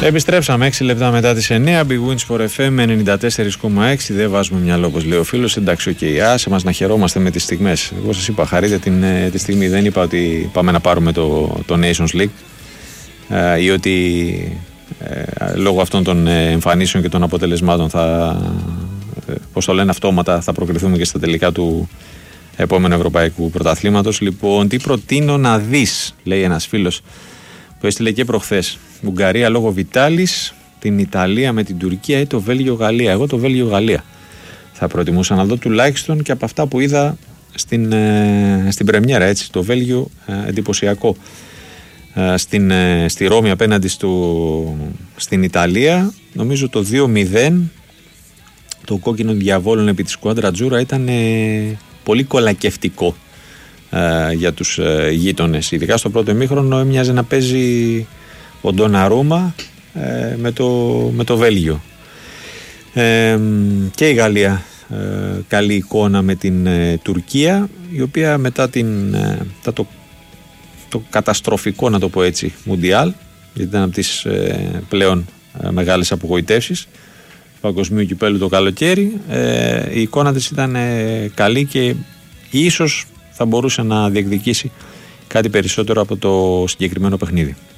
Επιστρέψαμε 6 λεπτά μετά τις 9. Big Wins for FM 94,6. Δεν βάζουμε μυαλό, όπως λέει ο φίλος. Εντάξει, άσε μας να χαιρόμαστε με τις στιγμές. Εγώ σας είπα, χαρείτε τη στιγμή. Δεν είπα ότι πάμε να πάρουμε το Nations League ή ότι λόγω αυτών των εμφανίσεων και των αποτελεσμάτων αυτόματα θα προκριθούμε και στα τελικά του επόμενου Ευρωπαϊκού Πρωταθλήματος. Λοιπόν, τι προτείνω να δεις, λέει ένας φίλος που έστειλε και προχθές. Ουγγαρία λόγω Βιτάλης, την Ιταλία με την Τουρκία ή το Βέλγιο-Γαλλία. Εγώ το Βέλγιο-Γαλλία θα προτιμούσα να δω, τουλάχιστον και από αυτά που είδα στην πρεμιέρα, έτσι. Το Βέλγιο εντυπωσιακό στη Ρώμη απέναντι στην Ιταλία. Νομίζω το 2-0 το κόκκινο διαβόλων επί της σκουάντρα Τζούρα ήταν πολύ κολακευτικό για τους γείτονες. Ειδικά στο πρώτο ημίχρονο έμοιαζε να παίζει ο Ντοναρούμα με το Βέλγιο. Και η Γαλλία καλή εικόνα με την Τουρκία, η οποία μετά το καταστροφικό, να το πω έτσι, Μουντιάλ, γιατί ήταν από τις πλέον μεγάλες απογοητεύσεις παγκοσμίου κυπέλλου το καλοκαίρι, η εικόνα της ήταν καλή και ίσως θα μπορούσε να διεκδικήσει κάτι περισσότερο από το συγκεκριμένο παιχνίδι.